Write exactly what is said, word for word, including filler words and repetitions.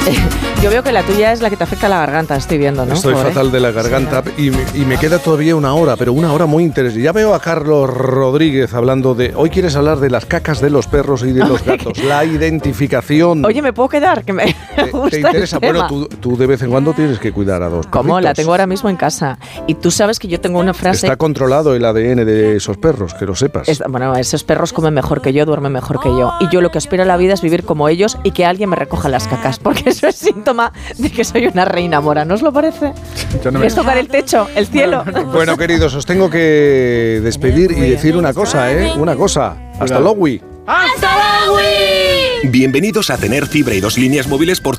Yo veo que la tuya es la que te afecta a la garganta, estoy viendo, ¿no? Estoy Pobre. fatal de la garganta, sí, ¿no? y, y me queda todavía una hora, pero una hora muy interesante. Ya veo a Carlos Rodríguez hablando de... Hoy quieres hablar de las cacas de los perros y de los gatos, la identificación. Oye, ¿me puedo quedar? Que me ¿Te, gusta te interesa? el tema. Bueno, tú, tú de vez en cuando tienes que cuidar a dos perritos. ¿Cómo? La tengo ahora mismo en casa. Y tú sabes que yo tengo una frase... Está controlado el A D N de esos perros, que lo sepas. Es, bueno, esos perros comen mejor que yo, duermen mejor que yo. Y yo lo que aspiro a la vida es vivir como ellos y que alguien me recoja las cacas, porque eso es síntoma de que soy una reina mora, ¿no os lo parece? Yo no me... Es tocar el techo, el cielo. Bueno, queridos, os tengo que despedir y decir una cosa, ¿eh? Una cosa. Hasta luego. ¡Hasta luego! Bienvenidos a tener fibra y dos líneas móviles por